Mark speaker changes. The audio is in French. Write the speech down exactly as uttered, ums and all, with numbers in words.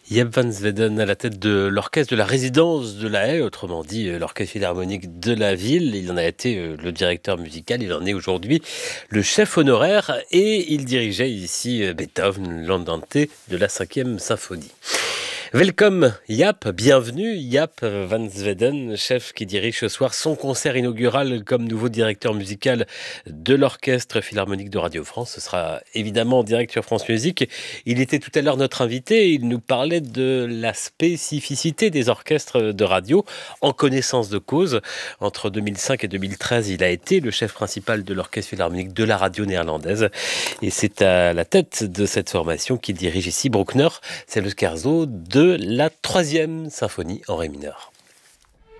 Speaker 1: Jaap van Zweden à la tête de l'orchestre de la résidence de La Haye, autrement dit euh, l'orchestre philharmonique de la ville. Il en a été euh, le directeur musical, il en est aujourd'hui le chef honoraire et il dirigeait ici euh, Beethoven, l'Andante de la cinquième symphonie. Welcome Jaap, bienvenue Jaap van Zweden, chef qui dirige ce soir son concert inaugural comme nouveau directeur musical de l'Orchestre Philharmonique de Radio France. Ce sera évidemment en direct sur France Musique. Il était tout à l'heure notre invité, il nous parlait de la spécificité des orchestres de radio en connaissance de cause. Entre deux mille cinq et deux mille treize, il a été le chef principal de l'Orchestre Philharmonique de la radio néerlandaise et c'est à la tête de cette formation qu'il dirige ici Bruckner, c'est le scherzo de de la troisième symphonie en ré mineur.